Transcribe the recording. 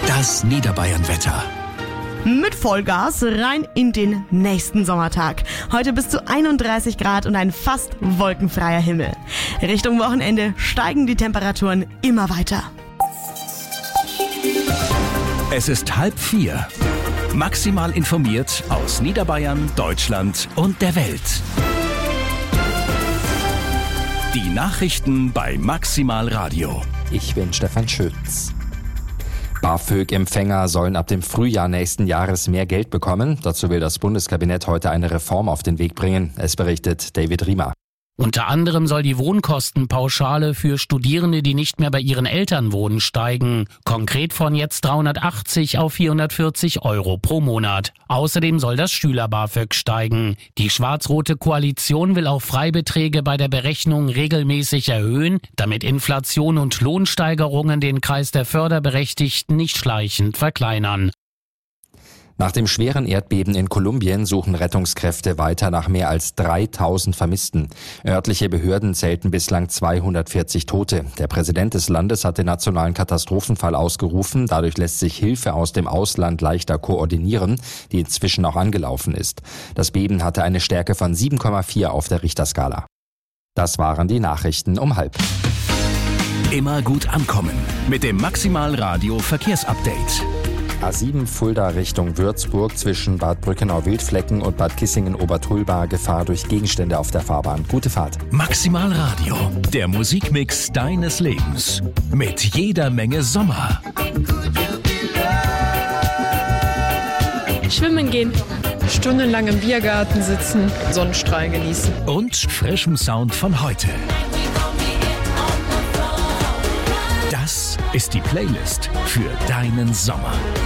Das Niederbayern-Wetter. Mit Vollgas rein in den nächsten Sommertag. Heute bis zu 31 Grad und ein fast wolkenfreier Himmel. Richtung Wochenende steigen die Temperaturen immer weiter. Es ist 3:30. Maximal informiert aus Niederbayern, Deutschland und der Welt. Die Nachrichten bei Maximal Radio. Ich bin Stefan Schütz. BAföG-Empfänger sollen ab dem Frühjahr nächsten Jahres mehr Geld bekommen. Dazu will das Bundeskabinett heute eine Reform auf den Weg bringen. Es berichtet David Riemer. Unter anderem soll die Wohnkostenpauschale für Studierende, die nicht mehr bei ihren Eltern wohnen, steigen. Konkret von jetzt 380 auf 440 Euro pro Monat. Außerdem soll das Schüler-BAföG steigen. Die schwarz-rote Koalition will auch Freibeträge bei der Berechnung regelmäßig erhöhen, damit Inflation und Lohnsteigerungen den Kreis der Förderberechtigten nicht schleichend verkleinern. Nach dem schweren Erdbeben in Kolumbien suchen Rettungskräfte weiter nach mehr als 3000 Vermissten. Örtliche Behörden zählten bislang 240 Tote. Der Präsident des Landes hat den nationalen Katastrophenfall ausgerufen. Dadurch lässt sich Hilfe aus dem Ausland leichter koordinieren, die inzwischen auch angelaufen ist. Das Beben hatte eine Stärke von 7,4 auf der Richterskala. Das waren die Nachrichten um 12:30. Immer gut ankommen mit dem Maximal Radio Verkehrsupdate. A7 Fulda Richtung Würzburg zwischen Bad Brückenau-Wildflecken und Bad Kissingen-Obertulba Gefahr durch Gegenstände auf der Fahrbahn. Gute Fahrt. Maximal Radio, der Musikmix deines Lebens. Mit jeder Menge Sommer. Schwimmen gehen. Stundenlang im Biergarten sitzen, Sonnenstrahl genießen. Und frischem Sound von heute. Das ist die Playlist für deinen Sommer.